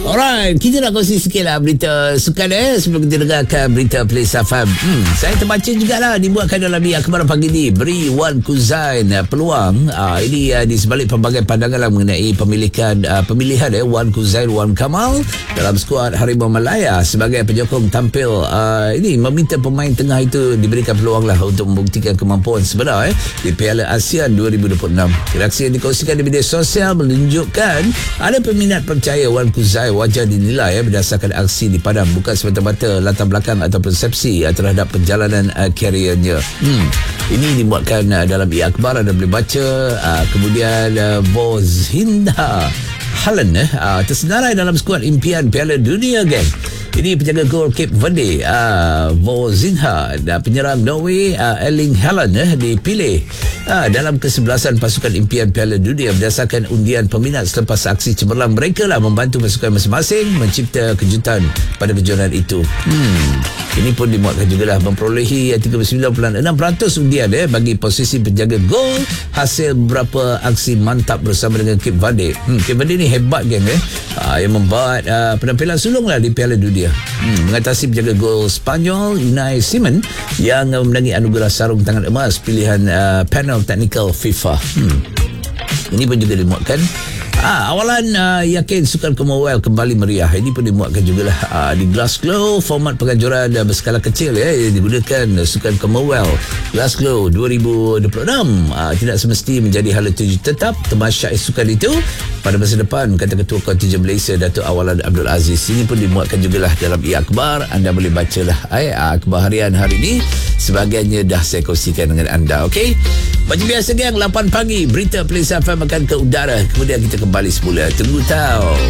Alright, kita nak kongsi sikit lah berita sukan sebelum kita dengarkan berita Play Safam. Saya terbaca jugalah dibuatkan dalam akhbar pagi ni, beri Wan Kuzain peluang. Ini di sebalik pelbagai pandangan lah mengenai pemilihan Wan Kuzain Wan Kamal dalam skuad Harimau Malaya sebagai penyokong tampil. Ini meminta pemain tengah itu diberikan peluang lah untuk membuktikan kemampuan sebenar di Piala ASEAN 2026. Reaksi yang dikongsikan di media sosial menunjukkan ada peminat percaya Wan Kuzain wajar dinilai berdasarkan aksi di padang, bukan semata-mata latar belakang atau persepsi terhadap perjalanan kariernya. Ini dimuatkan dalam akhbar, anda boleh baca. Kemudian Vozinha Haaland tersenarai dalam skuad impian Piala Dunia, geng. Ini penjaga gol Cape Verde Vozinha dan penyerang Norway Erling Haaland dipilih dalam kesebelasan pasukan impian Piala Dunia berdasarkan undian peminat selepas aksi cemerlang mereka lah membantu pasukan masing-masing mencipta kejutan pada kejuaraan itu. Ini pun dimuatkan jugalah memperolehi 39.6% undian bagi posisi penjaga gol hasil beberapa aksi mantap bersama dengan Cape Verde. Cape Verde ni hebat, geng, yang membuat penampilan sulung lah di Piala Dunia. Mengatasi penjaga gol Spanyol Unai Simon yang menangi anugerah sarung tangan emas pilihan panel teknikal FIFA. Ini pun juga dimuatkan. Awalan yakin sukan Commonwealth kembali meriah. Ini pun dimuatkan jugalah di Glasgow. Format penganjuran berskala kecil yang digunakan sukan Commonwealth Glasgow 2026 tidak semesti menjadi hala tuju tetap temasyak sukan itu pada masa depan, kata Ketua Kontingen Malaysia Datuk Awalan Abdul Aziz. Ini pun dimuatkan jugalah dalam akhbar. Anda boleh bacalah akhbar harian hari ini. Sebahagiannya dah saya kongsikan dengan anda. Okey, macam biasa, geng, 8 pagi berita Play FM akan ke udara. Kemudian kita kembali semula. Tunggu tahu.